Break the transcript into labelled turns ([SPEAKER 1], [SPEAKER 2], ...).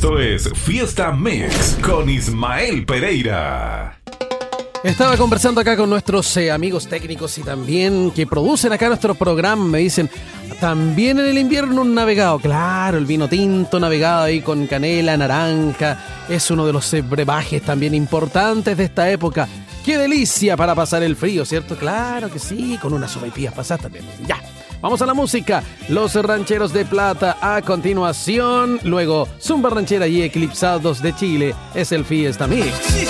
[SPEAKER 1] Esto es Fiesta Mix con Ismael Pereira.
[SPEAKER 2] Estaba conversando acá con nuestros amigos técnicos y también que producen acá nuestro programa. Me dicen, también en el invierno un navegado. Claro, el vino tinto navegado ahí con canela, naranja. Es uno de los brebajes también importantes de esta época. ¡Qué delicia para pasar el frío!, ¿cierto? Claro que sí, con unas sopaipillas pasadas también. Ya, vamos a la música. Los Rancheros de Plata a continuación. Luego, Zumba Ranchera y Eclipsados de Chile. Es el Fiesta Mix.